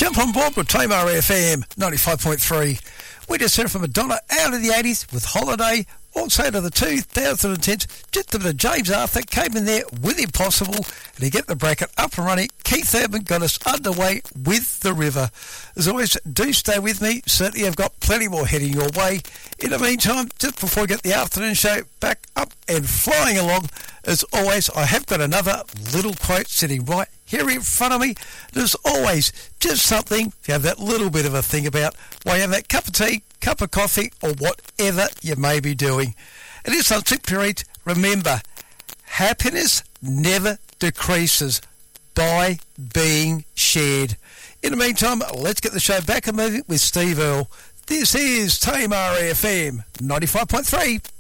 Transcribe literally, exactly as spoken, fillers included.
Jump on board with Tamar F M ninety-five point three. We just heard from Madonna out of the eighties with Holiday. Also to the two thousand tens, just a bit of James Arthur came in there with Impossible, and to get the bracket up and running, Keith Urban got us underway with The River. As always, do stay with me. Certainly I've got plenty more heading your way. In the meantime, just before we get the afternoon show back up and flying along, as always, I have got another little quote sitting right here in front of me. There's always just something, if you have that little bit of a think about, while you have that cup of tea, cup of coffee, or whatever you may be doing. And it's on Simply Reads, remember, happiness never decreases by being shared. In the meantime, let's get the show back and moving with Steve Earle. This is Tamar F M ninety-five point three.